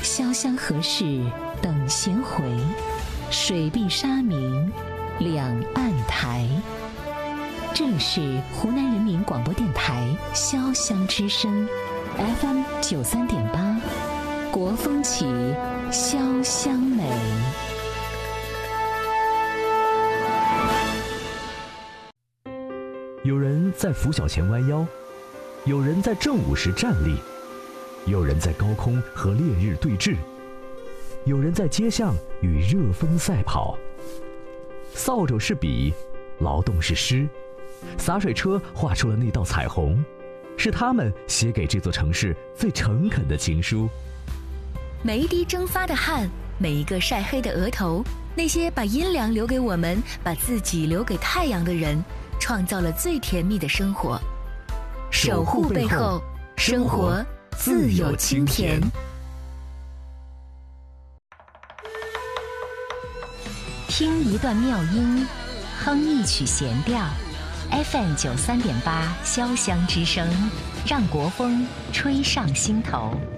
潇湘河市等闲回，水碧沙明两岸台。这里是湖南人民广播电台潇湘之声 FM 93.8，国风起，潇湘美。 有人在拂晓前弯腰，有人在正午时站立，有人在高空和烈日对峙，有人在街巷与热风赛跑。扫帚是笔，劳动是诗，洒水车画出了那道彩虹，是他们写给这座城市最诚恳的情书。 每一滴蒸发的汗，每一个晒黑的额头，那些把阴凉留给我们，把自己留给太阳的人，创造了最甜蜜的生活。守护背后，生活自有清甜。听一段妙音，哼一曲弦调， FM 93.8潇湘之声，让国风吹上心头。